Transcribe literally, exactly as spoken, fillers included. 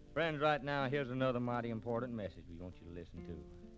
Friends, right now, here's another mighty important message we want you to listen to.